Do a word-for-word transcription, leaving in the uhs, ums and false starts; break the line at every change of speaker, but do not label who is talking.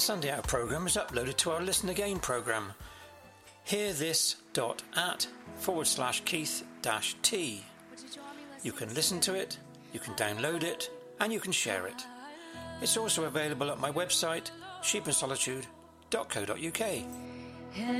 The Sunday Hour programme is uploaded to our Listen Again programme. hearthis.at forward slash Keith dash T. You can listen to it, you can download it, and you can share it. It's also available at my website, sheep and solitude dot co dot uk.